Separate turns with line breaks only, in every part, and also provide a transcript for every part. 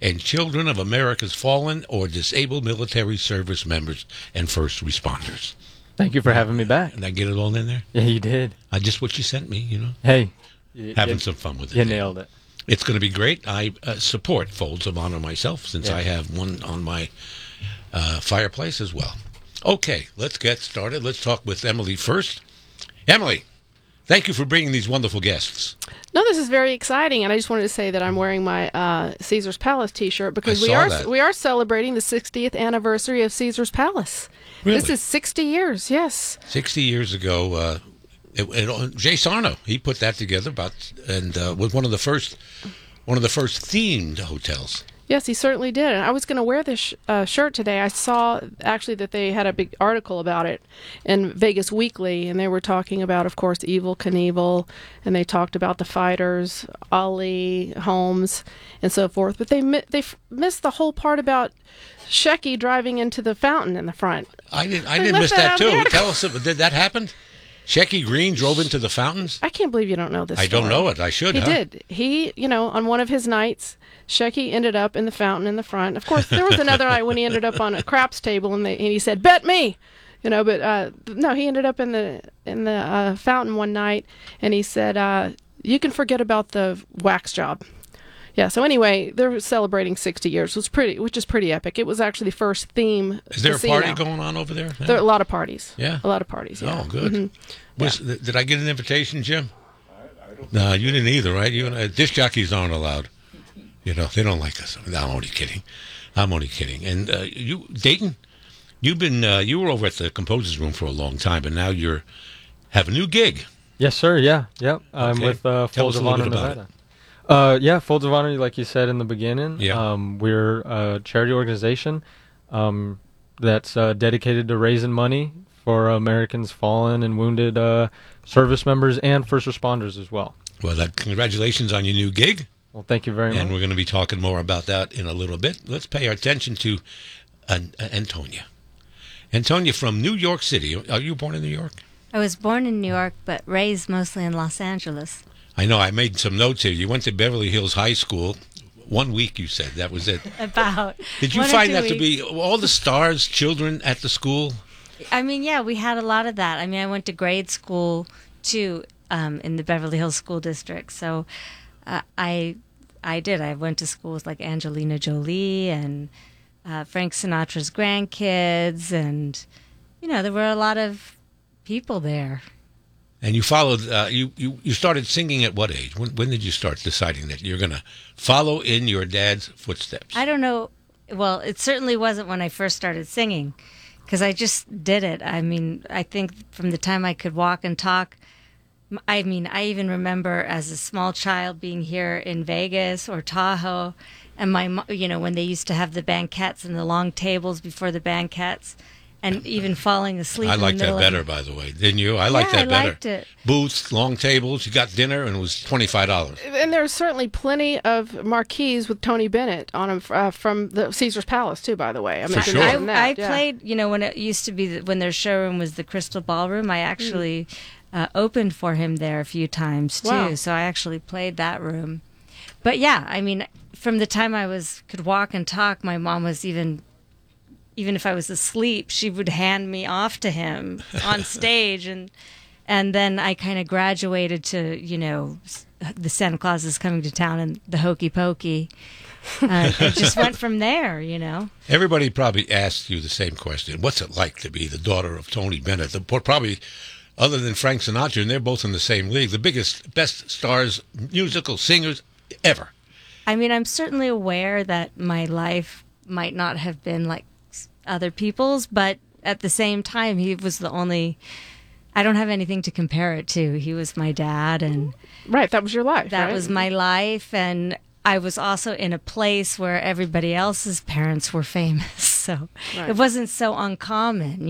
and children of America's fallen or disabled military service members and first responders.
Thank you for having me back.
Did I get it all in there?
Yeah, you did.
Just what you sent me, you know.
Hey.
Having some fun with it.
You nailed it.
It's going to be great. I support Folds of Honor myself, since I have one on my fireplace as well. Okay, let's get started. Let's talk with Emily first. Emily, thank you for bringing these wonderful guests.
No, this is very exciting, and I just wanted to say that I'm wearing my Caesar's Palace T-shirt because we are celebrating the 60th anniversary of Caesar's Palace.
Really?
This is 60 years, yes.
60 years ago, Jay Sarno, he put that together was one of the first themed hotels.
Yes, he certainly did. And I was going to wear this shirt today. I saw actually that they had a big article about it in Vegas Weekly, and they were talking about, of course, Evel Knievel, and they talked about the fighters, Ali, Holmes, and so forth. But they missed the whole part about Shecky driving into the fountain in the front.
I didn't miss that too. Tell us, did that happen? Shecky Greene drove into the fountains?
I can't believe you don't know this
I
story.
don't know it. I should,
He did. He, on one of his nights, Shecky ended up in the fountain in the front. Of course, there was another night when he ended up on a craps table, and he said, "Bet me," But no, he ended up in the fountain one night, and he said, "You can forget about the wax job." Yeah. So anyway, they're celebrating 60 years, which is pretty epic. It was actually the first theme.
Is there
casino.
a party going on over there?
There are a lot of parties.
Yeah.
A lot of parties. Yeah.
Oh, good.
Mm-hmm.
Did I get an invitation, Jim? No, you didn't either, right? Disc jockeys aren't allowed. They don't like us. No, I'm only kidding. And you, Dayton, you were over at the Composers Room for a long time, and now you have a new gig.
Yes, sir. Yeah. Yep. I'm with Folds of Honor Nevada. Folds of Honor, like you said in the beginning.
Yeah.
We're a charity organization that's dedicated to raising money for Americans fallen and wounded service members and first responders as well.
Well, congratulations on your new gig.
Well, thank you very much.
And we're going to be talking more about that in a little bit. Let's pay our attention to Antonia. Antonia from New York City. Are you born in New York?
I was born in New York, but raised mostly in Los Angeles.
I know. I made some notes here. You went to Beverly Hills High School. 1 week, you said. That was it.
About.
Did you find that to be all the stars, children at the school?
I mean, yeah, we had a lot of that. I mean, I went to grade school, too, in the Beverly Hills School District. So I did. I went to school with, like, Angelina Jolie and Frank Sinatra's grandkids. And, there were a lot of people there.
And you followed, you started singing at what age? When did you start deciding that you're going to follow in your dad's footsteps?
I don't know. Well, it certainly wasn't when I first started singing, because I just did it. I mean, I think from the time I could walk and talk, I even remember as a small child being here in Vegas or Tahoe, and when they used to have the banquettes and the long tables before the banquettes, and even falling asleep.
I liked that better, by the way. Didn't you? I liked that better.
I liked it.
Booths, long tables. You got dinner, and it was $25.
And there's certainly plenty of marquees with Tony Bennett on them from the Caesar's Palace, too, by the way.
For sure.
I played, when it used to be, when their showroom was the Crystal Ballroom, I actually opened for him there a few times, too.
Wow.
So I actually played that room. But, yeah, I mean, from the time I could walk and talk, my mom was even if I was asleep, she would hand me off to him on stage. And then I kind of graduated to, the Santa Claus is Coming to Town and the Hokey Pokey. It just went from there,
Everybody probably asked you the same question. What's it like to be the daughter of Tony Bennett? Probably, other than Frank Sinatra, and they're both in the same league, the best stars, musical singers ever.
I mean, I'm certainly aware that my life might not have been like other people's, but at the same time, he was the only. I don't have anything to compare it to. He was my dad, and
right, that was your life.
That was my life, and I was also in a place where everybody else's parents were famous, so it wasn't so uncommon,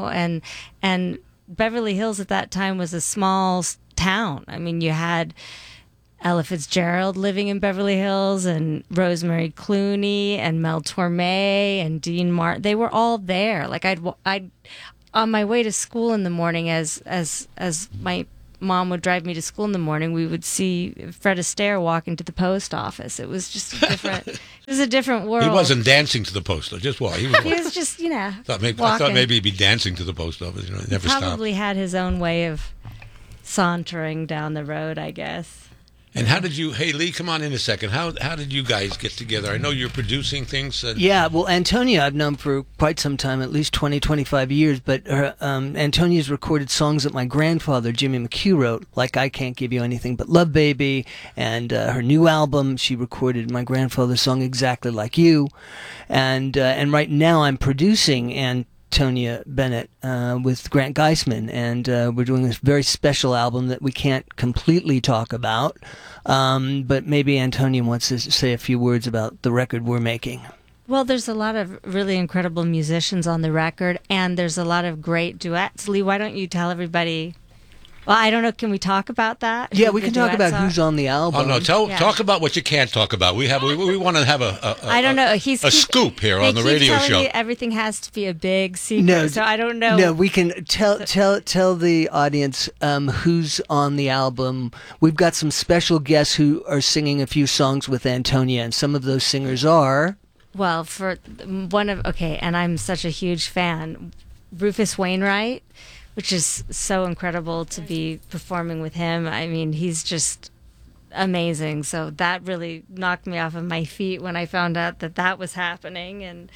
And Beverly Hills at that time was a small town. I mean, you had Ella Fitzgerald living in Beverly Hills, and Rosemary Clooney, and Mel Torme, and Dean Martin. They were all there. Like I'd on my way to school in the morning, as my Mom would drive me to school in the morning, we would see Fred Astaire walk into the post office. It was just it was a different world.
He wasn't dancing to the post office. Just what?
He was just,
I thought maybe he'd be dancing to the post office. He never stopped.
Probably had his own way of sauntering down the road, I guess.
And how did you? Hey, Lee, come on in a second. How did you guys get together? I know you're producing things.
Yeah, well, Antonia I've known for quite some time, at least 20, 25 years. But Antonia's recorded songs that my grandfather Jimmy McHugh wrote, like "I Can't Give You Anything But Love, Baby," and her new album. She recorded my grandfather's song "Exactly Like You," and right now I'm producing Antonia Bennett with Grant Geisman, and we're doing this very special album that we can't completely talk about, but maybe Antonia wants to say a few words about the record we're making.
Well, there's a lot of really incredible musicians on the record, and there's a lot of great duets. Lee, why don't you tell everybody? Well, I don't know. Can we talk about that?
Yeah, we can talk about who's on the album.
Oh no, talk about what you can't talk about. We want to have
I don't know.
a scoop here on the radio show.
Me everything has to be a big secret, so I don't know.
No, we can tell the audience who's on the album. We've got some special guests who are singing a few songs with Antonia, and some of those singers are.
Well, for and I'm such a huge fan, Rufus Wainwright, which is so incredible to be performing with him. I mean, he's just amazing. So that really knocked me off of my feet when I found out that was happening. And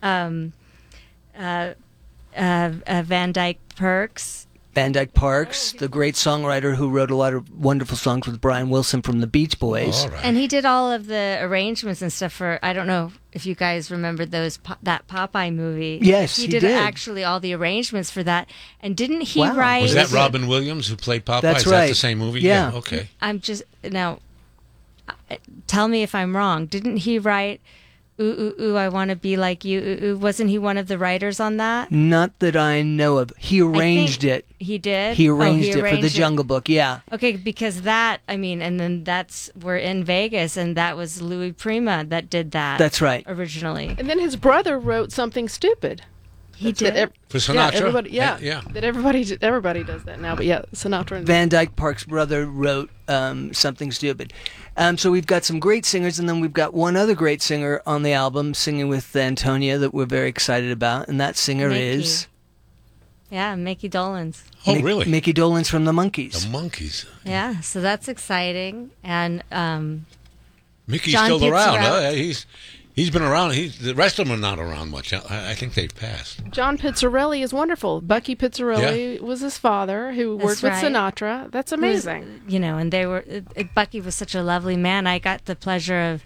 Van Dyke Parks.
Van Dyke Parks, the great songwriter who wrote a lot of wonderful songs with Brian Wilson from the Beach Boys.
All right.
And he did all of the arrangements and stuff for, I don't know if you guys remember that Popeye movie.
Yes,
he did actually all the arrangements for that. And didn't he write...
Was that Robin Williams who played Popeye?
That's
Is
right.
that the same movie?
Yeah.
Okay.
I'm just... Now, tell me if I'm wrong. Didn't he write... Ooh, ooh, ooh, I want to be like you. Ooh, ooh. Wasn't he one of the writers on that?
Not that I know of. He arranged it.
He did?
He arranged it for the Jungle Book, yeah.
Okay, because and then we're in Vegas, and that was Louis Prima that did that.
That's right.
Originally.
And then his brother wrote Something Stupid.
He did?
For Sinatra?
Yeah, that everybody does that now, but yeah, Sinatra.
Van Dyke Parks' brother wrote Something Stupid. So we've got some great singers, and then we've got one other great singer on the album singing with Antonia that we're very excited about, and that singer is...
Yeah, Mickey Dolenz.
Oh, really?
Mickey Dolenz from the Monkees.
The Monkees.
Yeah, so that's exciting. And
Mickey's
John
still around, huh?
Pizzarelli.
He's been around. The rest of them are not around much. I think they've passed.
John Pizzarelli is wonderful. Bucky Pizzarelli was his father, who worked with Sinatra. That's amazing.
And they were. Bucky was such a lovely man. I got the pleasure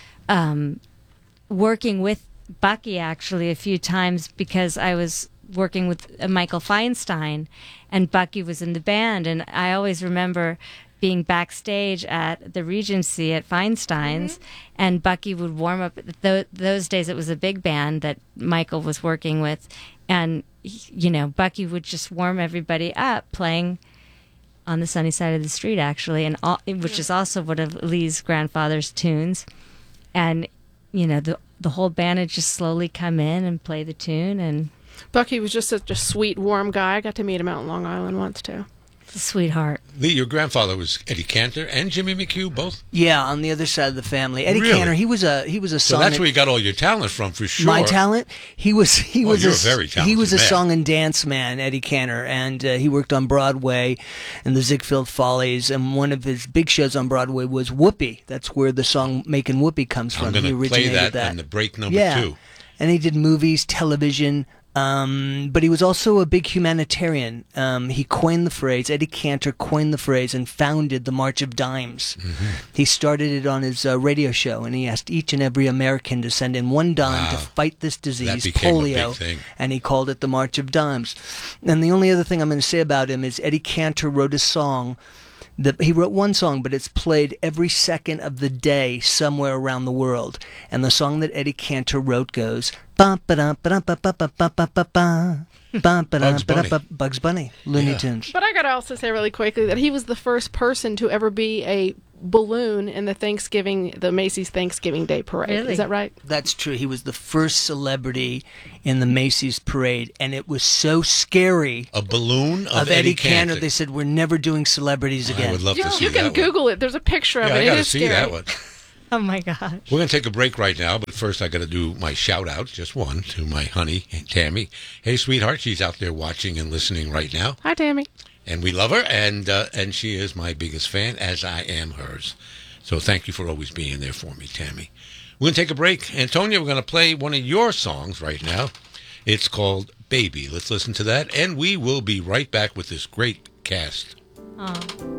of working with Bucky actually a few times because I was working with Michael Feinstein, and Bucky was in the band, and I always remember being backstage at the Regency at Feinstein's, and Bucky would warm up. Those days it was a big band that Michael was working with, and Bucky would just warm everybody up playing on the Sunny Side of the Street, actually, and which is also one of Lee's grandfather's tunes, and the whole band would just slowly come in and play the tune. And
Bucky was just such a sweet, warm guy. I got to meet him out in Long Island once too.
A sweetheart.
Lee, your grandfather was Eddie Cantor and Jimmy McHugh, both?
Yeah, on the other side of the family. Eddie
Really?
Cantor, he was a
So that's where you got all your talent from, for sure.
My talent? He was
you're a very talented
He was a
man.
song and dance man, Eddie Cantor, and he worked on Broadway in the Ziegfeld Follies, and one of his big shows on Broadway was Whoopi. That's where the song Makin' Whoopi comes from.
I'm going
He
to play
originated
that on the break number
yeah.
2.
And he did movies, television, but he was also a big humanitarian. He coined the phrase, Eddie Cantor coined the phrase and founded the March of Dimes. Mm-hmm. He started it on his radio show, and he asked each and every American to send in one dime to fight this disease,
That became a big
polio,
thing.
and he called it the March of Dimes. And the only other thing I'm going to say about him is Eddie Cantor wrote a song. He wrote one song, but it's played every second of the day somewhere around the world. And the song that Eddie Cantor wrote goes, Bugs Bunny, Looney Tunes.
But I got to also say really quickly that he was the first person to ever be a balloon in the Macy's Thanksgiving Day Parade.
Really?
Is that right?
That's true. He was the first celebrity in the Macy's parade, and it was so scary.
A balloon
Of Eddie Cantor. They said, we're never doing celebrities again.
I would love to see
You
that
can
one.
Google it. There's a picture of
Yeah,
it.
I
It
got to
is
see
scary.
that one.
Oh my gosh.
We're going to take a break right now, but first I got to do my shout out, just one, to my honey, Tammy. Hey, sweetheart, she's out there watching and listening right now,
Hi, Tammy.
and we love her, and she is my biggest fan, as I am hers. So thank you for always being there for me, Tammy. We're going to take a break. Antonia, we're going to play one of your songs right now. It's called Baby. Let's listen to that, and we will be right back with this great cast.
Oh.